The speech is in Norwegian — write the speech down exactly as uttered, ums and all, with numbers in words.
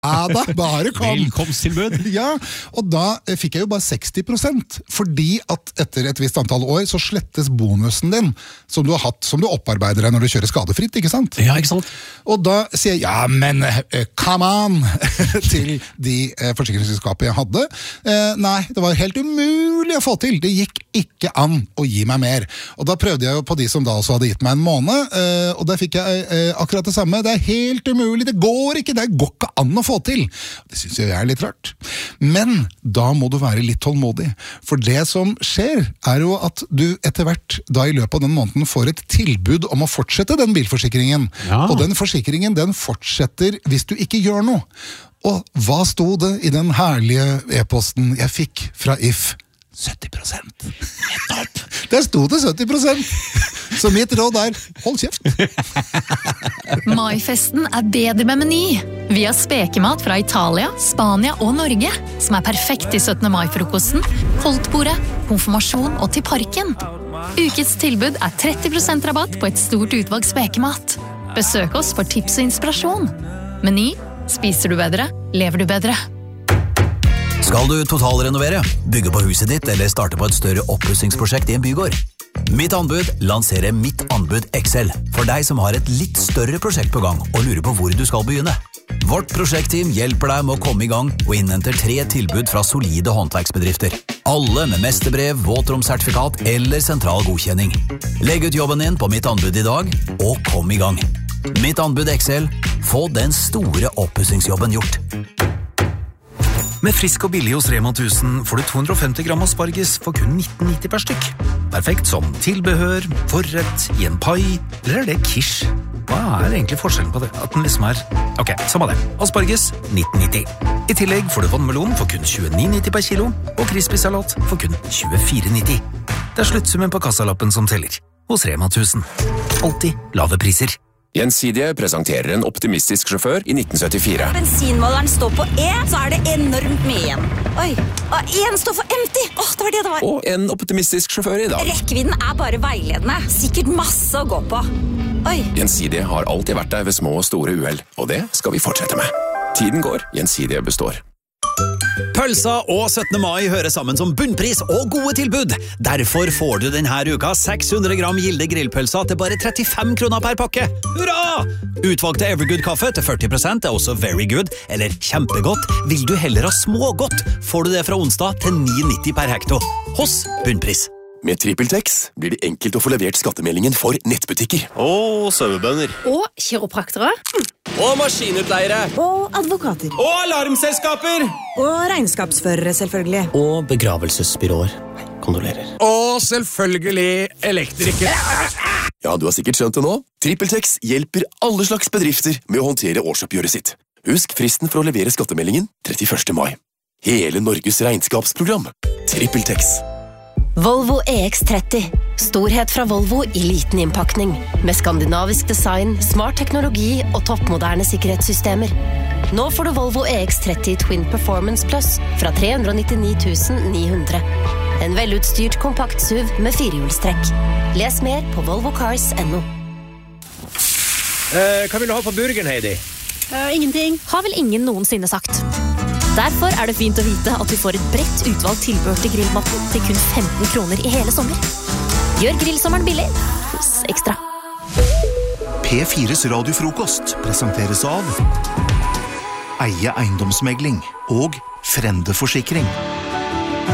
Ja da, bare kom. Velkomsttilbud. Ja, og da fikk jeg jo bare seksti prosent, fordi at etter et visst antall år så slettes bonusen din, som du har hatt, som du opparbeider deg når du kjører skadefritt, ikke sant? Ja, ikke sant? Og da sier jeg, ja, men uh, come on, til de uh, forsikringsselskapet jeg hadde. Uh, nei, det var helt umulig å få til. Det gikk ikke an å gi meg mer. Og da prøvde jeg jo på de som da også hadde gitt meg en måned, uh, og der fikk jeg uh, akkurat det samme. Det er helt umulig, det går ikke, det går ikke an å få til. Det synes jeg er litt rart. Men da må du være litt tålmodig. For det som skjer er jo at du etter hvert da i løpet av den måneden får et tilbud om å fortsette den bilforsikringen. Ja. Og den forsikringen den fortsetter hvis du ikke gjør noe. Og hva sto det i den herlige e-posten jeg fikk fra If? sytti prosent. Der sto det sytti prosent. Så mitt råd er, hold kjeft. Maifesten er bedre med Meny. Vi har spekemat fra Italia, Spania og Norge, som er perfekt i syttende mai-frokosten, koldtbordet, konfirmasjon og til parken. Ukets tilbud er tretti prosent rabatt på et stort utvalg spekemat. Besøk oss for tips og inspirasjon. Meny, spiser du bedre, lever du bedre. Skal du totalrenovere, bygge på huset ditt eller starte på et større oppussingsprosjekt i en bygård? Mitt anbud lanserer Mitt anbud X L for deg som har et litt større prosjekt på gang og lurer på hvor du skal begynne. Vårt prosjektteam hjelper deg med å komme i gang og innhenter tre tilbud fra solide håndverksbedrifter. Alle med mesterbrev, våtromsertifikat eller sentral godkjenning. Legg ut jobben din på Mitt anbud i dag og kom i gang. Mitt anbud X L. Få den store oppussingsjobben gjort. Med frisk og billig hos Rema tusen får du to hundre og femti gram asparges for kun nitten nitti per stykk. Perfekt som tilbehør, forrett, i en pai, eller er det quiche? Hva er egentlig forskjellen på det? At den liksom er... Ok, samme det. Asparges, nitten nitti. I tillegg får du vannmelon for kun tjueni nitti per kilo, og crispy-salat for kun tjuefire nitti. Det er sluttsummen på kassalappen som teller. Hos Rema tusen. Alltid lave priser. Gjensidige presenterer en optimistisk sjåfør i nitten syttifire. Bensinmåleren står på E, så er det enormt mye igjen. Oi, og en står for empty. Åh, det var det det var. Og en optimistisk sjåfør i dag. Rekkevidden er bare veiledende. Sikkert masse å gå på. Oi. Gjensidige har alltid vært der ved små og store uheld, og det skal vi fortsette med. Tiden går, Gjensidige består. Pølsa og syttende mai hører sammen som bunnpris og gode tilbud. Derfor får du denne uka seks hundre gram Gilde grillpølsa til bare trettifem kroner per pakke. Hurra! Utvalgte Evergood-kaffe til førti prosent er også very good, eller kjempegodt. Vil du heller ha smågodt, får du det fra onsdag til ni nitti per hekto. Hos bunnpris. Med TrippelTex blir det enkelt å få levert skattemeldingen for nettbutikker. Og sauebønder. Og kiropraktere. Og maskinutleiere. Og advokater. Og alarmselskaper. Og regnskapsførere, selvfølgelig. Og begravelsesbyråer. Kondolerer. Og selvfølgelig elektrikere. Ja, du har sikkert skjønt det nå. TrippelTex hjelper alle slags bedrifter med å håndtere årsoppgjøret sitt. Husk fristen for å levere skattemeldingen trettiførste mai. Hele Norges regnskapsprogram. TrippelTex. Volvo E X tretti. Storhet fra Volvo i liten innpakning. Med skandinavisk design, smart teknologi og toppmoderne sikkerhetssystemer. Nå får du Volvo E X tretti Twin Performance Plus fra tre hundre og nittini tusen ni hundre. En velutstyrt kompakt S U V med firehjulstrekk. Les mer på volvo cars punktum no. Eh, hva vil du ha på burgeren, Heidi? Uh, ingenting. Har vel ingen noensinne sagt. Derfor er det fint å vite at du får et bredt utvalg tilbehør til grillmatten til kun femten kroner i hele sommer. Gjør grillsommeren billig hos Ekstra. P fires radiofrokost presenteres av Eie eiendomsmegling og Frende Forsikring.